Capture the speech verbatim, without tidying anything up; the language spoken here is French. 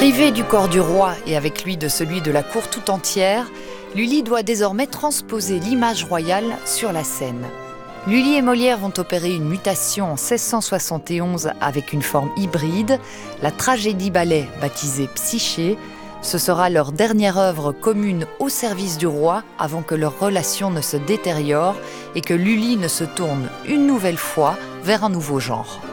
Privée du corps du roi et avec lui de celui de la cour tout entière, Lully doit désormais transposer l'image royale sur la scène. Lully et Molière vont opérer une mutation en seize cent soixante et onze avec une forme hybride, la tragédie-ballet baptisée Psyché. Ce sera leur dernière œuvre commune au service du roi avant que leur relation ne se détériore et que Lully ne se tourne une nouvelle fois vers un nouveau genre.